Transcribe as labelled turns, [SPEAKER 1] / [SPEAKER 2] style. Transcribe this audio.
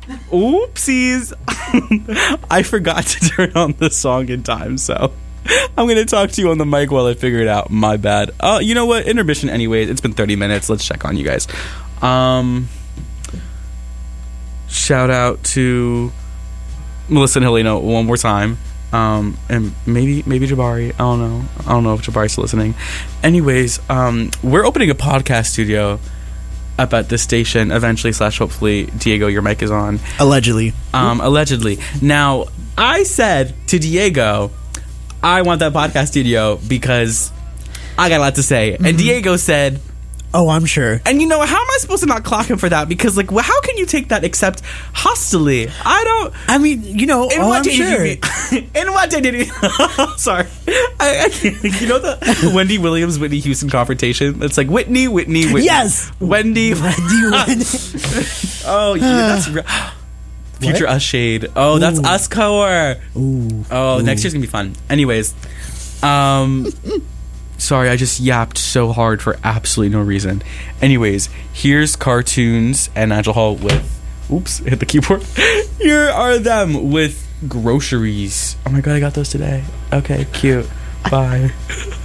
[SPEAKER 1] Oopsies. I forgot to turn on the song in time, so I'm going to talk to you on the mic while I figure it out. My bad. You know what? Intermission anyway. It's been 30 minutes. Let's check on you guys. Shout out to Melissa and Helena one more time. And maybe Jabari. I don't know if Jabari's still listening. Anyways, we're opening a podcast studio up at this station eventually / hopefully. Diego, your mic is on.
[SPEAKER 2] Allegedly.
[SPEAKER 1] Allegedly. Now, I said to Diego, I want that podcast studio because I got a lot to say. And Diego said,
[SPEAKER 2] oh, I'm sure.
[SPEAKER 1] and how am I supposed to not clock him for that? Because, how can you take that except hostily?
[SPEAKER 2] I mean, I'm sure.
[SPEAKER 1] In what day did he... Sorry. I can't. The Wendy Williams, Whitney Houston confrontation? It's like Whitney.
[SPEAKER 2] Yes!
[SPEAKER 1] Wendy. Oh, yeah, that's... Future Us shade. Oh, that's Us Core.
[SPEAKER 2] Ooh.
[SPEAKER 1] Oh, next year's gonna be fun. Anyways, sorry, I just yapped so hard for absolutely no reason. Anyways, here's Cartoons and Nigel Hall with... Oops, hit the keyboard. Here are them with Groceries. Oh my god, I got those today. Okay, cute. Bye.